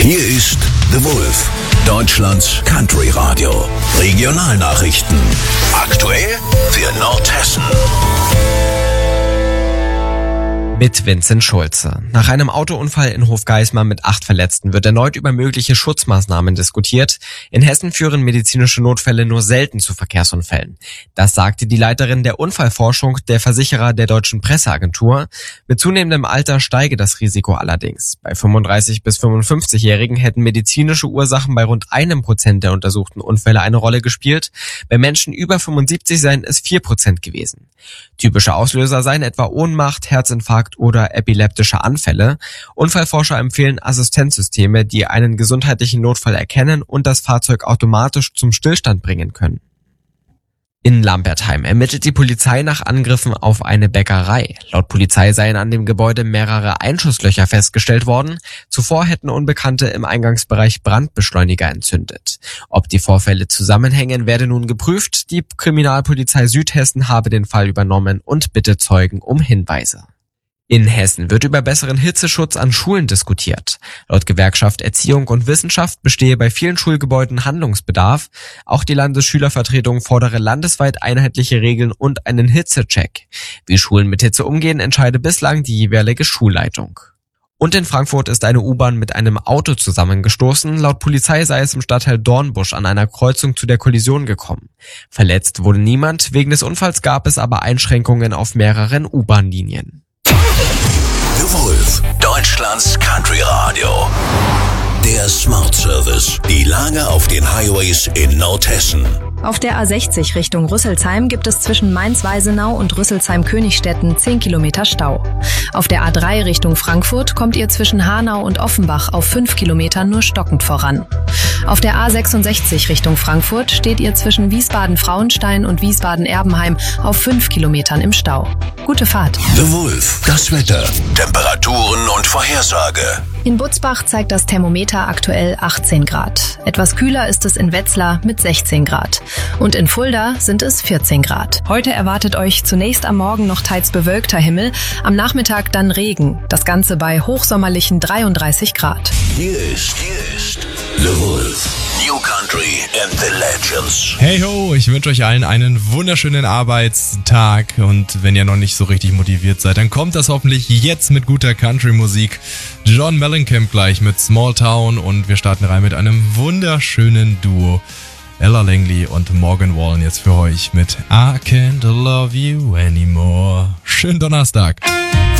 Hier ist The Wolf, Deutschlands Country Radio. Regionalnachrichten. Aktuell für Nordhessen. Mit Vincent Schulze. Nach einem Autounfall in Hofgeismar mit 8 Verletzten wird erneut über mögliche Schutzmaßnahmen diskutiert. In Hessen führen medizinische Notfälle nur selten zu Verkehrsunfällen. Das sagte die Leiterin der Unfallforschung der Versicherer der Deutschen Presseagentur. Mit zunehmendem Alter steige das Risiko allerdings. Bei 35- bis 55-Jährigen hätten medizinische Ursachen bei rund 1% der untersuchten Unfälle eine Rolle gespielt. Bei Menschen über 75 seien es 4% gewesen. Typische Auslöser seien etwa Ohnmacht, Herzinfarkt oder epileptische Anfälle. Unfallforscher empfehlen Assistenzsysteme, die einen gesundheitlichen Notfall erkennen und das Fahrzeug automatisch zum Stillstand bringen können. In Lambertheim ermittelt die Polizei nach Angriffen auf eine Bäckerei. Laut Polizei seien an dem Gebäude mehrere Einschusslöcher festgestellt worden. Zuvor hätten Unbekannte im Eingangsbereich Brandbeschleuniger entzündet. Ob die Vorfälle zusammenhängen, werde nun geprüft. Die Kriminalpolizei Südhessen habe den Fall übernommen und bittet Zeugen um Hinweise. In Hessen wird über besseren Hitzeschutz an Schulen diskutiert. Laut Gewerkschaft Erziehung und Wissenschaft bestehe bei vielen Schulgebäuden Handlungsbedarf. Auch die Landesschülervertretung fordere landesweit einheitliche Regeln und einen Hitzecheck. Wie Schulen mit Hitze umgehen, entscheide bislang die jeweilige Schulleitung. Und in Frankfurt ist eine U-Bahn mit einem Auto zusammengestoßen. Laut Polizei sei es im Stadtteil Dornbusch an einer Kreuzung zu der Kollision gekommen. Verletzt wurde niemand. Wegen des Unfalls gab es aber Einschränkungen auf mehreren U-Bahn-Linien. The Wolf, Deutschlands Country Radio. Der Smart Service. Die Lage auf den Highways in Nordhessen. Auf der A60 Richtung Rüsselsheim gibt es zwischen Mainz-Weisenau und Rüsselsheim-Königstetten 10 Kilometer Stau. Auf der A3 Richtung Frankfurt kommt ihr zwischen Hanau und Offenbach auf 5 Kilometern nur stockend voran. Auf der A66 Richtung Frankfurt steht ihr zwischen Wiesbaden-Frauenstein und Wiesbaden-Erbenheim auf 5 Kilometern im Stau. Gute Fahrt. The Wolf, das Wetter, Temperaturen und Vorhersage. In Butzbach zeigt das Thermometer aktuell 18 Grad. Etwas kühler ist es in Wetzlar mit 16 Grad. Und in Fulda sind es 14 Grad. Heute erwartet euch zunächst am Morgen noch teils bewölkter Himmel, am Nachmittag dann Regen. Das Ganze bei hochsommerlichen 33 Grad. Hier ist The Wolf. New Country and the Legends. Hey ho, ich wünsche euch allen einen wunderschönen Arbeitstag und wenn ihr noch nicht so richtig motiviert seid, dann kommt das hoffentlich jetzt mit guter Country-Musik. John Mellencamp gleich mit Small Town und wir starten rein mit einem wunderschönen Duo. Ella Langley und Morgan Wallen jetzt für euch mit I Can't Love You Anymore. Schönen Donnerstag.